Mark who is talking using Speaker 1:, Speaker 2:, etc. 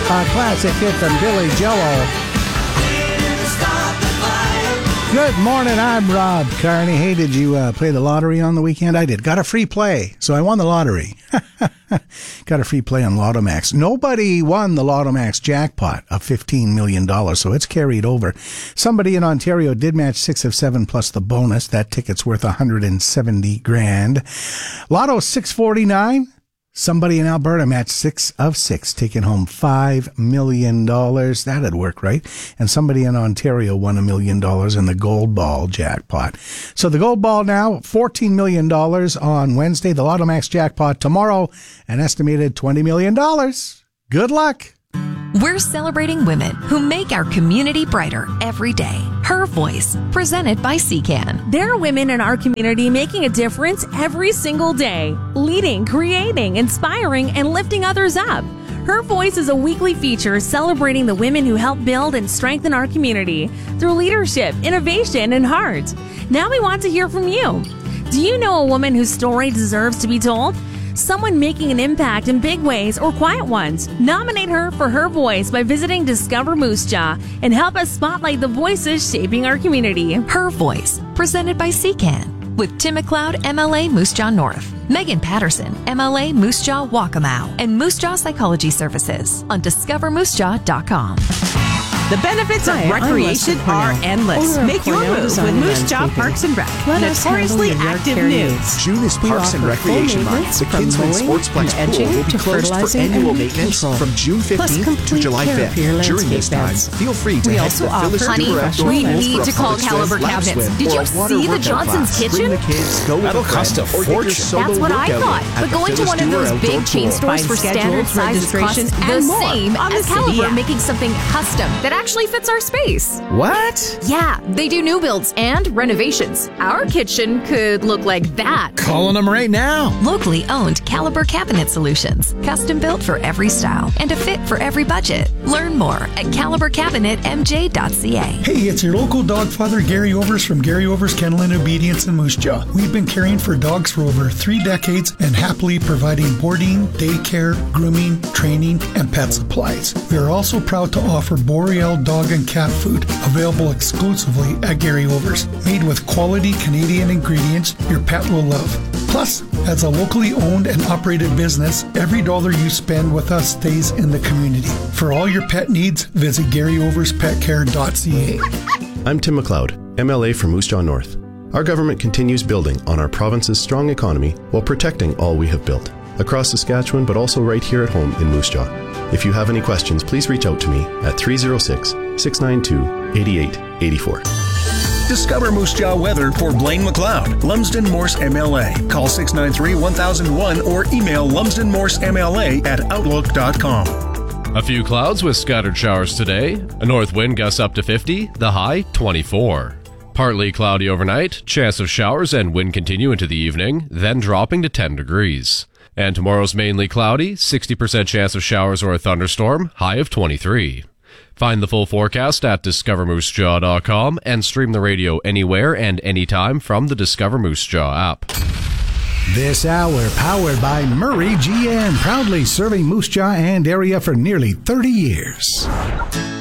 Speaker 1: classic hit from Billy Joel. Good morning, I'm Rob Carney. Hey, did you play the lottery on the weekend? I did. Got a free play, so I won the lottery. Got a free play on Lotto Max. Nobody won the Lotto Max jackpot of $15 million, so it's carried over. Somebody in Ontario did match 6 of 7 plus the bonus. That ticket's worth $170,000. Lotto 649. Somebody in Alberta matched 6 of 6, taking home $5 million. That'd work, right? And somebody in Ontario won $1 million in the Gold Ball jackpot. So the Gold Ball now, $14 million on Wednesday. The Lotto Max jackpot tomorrow, an estimated $20 million. Good luck.
Speaker 2: We're celebrating women who make our community brighter every day. Her Voice, presented by CCAN.
Speaker 3: There are women in our community making a difference every single day, leading, creating, inspiring, and lifting others up. Her Voice is a weekly feature celebrating the women who help build and strengthen our community through leadership, innovation, and heart. Now we want to hear from you. Do you know a woman whose story deserves to be told? Someone making an impact in big ways or quiet ones. Nominate her for Her Voice by visiting Discover Moose Jaw and help us spotlight the voices shaping our community.
Speaker 2: Her Voice, presented by CCAN, with Tim McLeod, MLA Moose Jaw North, Megan Patterson, MLA Moose Jaw Waccamaw, and Moose Jaw Psychology Services on discovermoosejaw.com.
Speaker 4: The benefits of recreation are endless. Make your move with Moose Jaw Parks and Rec. Notoriously active news.
Speaker 5: June is Parks and Recreation Month. The Kinsman Sportsplex Pool will be closed for annual maintenance from June 15th to July 5th. During this time, feel free to head to the Phyllis Cooper Outdoor
Speaker 2: we
Speaker 5: Pools
Speaker 2: need
Speaker 5: for a
Speaker 2: to call
Speaker 5: public
Speaker 2: Caliber
Speaker 5: swim, lap
Speaker 2: Cabinets.
Speaker 5: swim,
Speaker 2: Did
Speaker 5: or
Speaker 2: you
Speaker 5: a water
Speaker 2: see the
Speaker 5: workout
Speaker 2: Johnson's
Speaker 5: class.
Speaker 2: kitchen?
Speaker 5: Bring the kids, go with
Speaker 6: That'll
Speaker 5: a friend,
Speaker 6: cost a
Speaker 5: or get your
Speaker 6: fortune.
Speaker 5: solo
Speaker 2: That's what I
Speaker 5: workout
Speaker 2: thought.
Speaker 5: at
Speaker 2: But
Speaker 5: the
Speaker 2: going to
Speaker 5: Phyllis
Speaker 2: one of
Speaker 5: Cooper
Speaker 2: those
Speaker 5: Outdoor
Speaker 2: big chain
Speaker 5: Pool.
Speaker 2: stores for standard sizes costs
Speaker 4: registration,
Speaker 2: the
Speaker 4: and more
Speaker 2: same
Speaker 4: on the
Speaker 2: as
Speaker 4: City
Speaker 2: Caliber
Speaker 4: app.
Speaker 2: making something custom that actually fits our space.
Speaker 6: What?
Speaker 2: Yeah, they do new builds and renovations. Our kitchen could look like that.
Speaker 6: Calling them right now.
Speaker 2: Locally owned Caliber Cabinet Solutions. Custom built for every style and a fit for every budget. Learn more at calibercabinetmj.ca.
Speaker 7: Hey, it's your local dog father, Gary Overs from Gary Overs Kennel and Obedience in Moose Jaw. We've been caring for dogs for over 3 decades and happily providing boarding, daycare, grooming, training, and pet supplies. We are also proud to offer Boreal dog and cat food, available exclusively at Gary Overs. Made with quality Canadian ingredients your pet will love. Plus, as a locally owned and operated business, every dollar you spend with us stays in the community. For all your pet needs, visit GaryOversPetCare.ca.
Speaker 8: I'm Tim McLeod, MLA for Moose Jaw North. Our government continues building on our province's strong economy while protecting all we have built, across Saskatchewan but also right here at home in Moose Jaw. If you have any questions, please reach out to me at 306-692-8884.
Speaker 9: Discover Moose Jaw weather for Blaine McLeod, Lumsden Morse MLA. Call 693-1001 or email lumsdenmorsemla@outlook.com.
Speaker 10: A few clouds with scattered showers today. A north wind gusts up to 50, the high 24. Partly cloudy overnight, chance of showers and wind continue into the evening, then dropping to 10 degrees. And tomorrow's mainly cloudy, 60% chance of showers or a thunderstorm, high of 23. Find the full forecast at discovermoosejaw.com and stream the radio anywhere and anytime from the Discover Moose Jaw app.
Speaker 1: This hour powered by Murray GM, proudly serving Moose Jaw and area for nearly 30 years.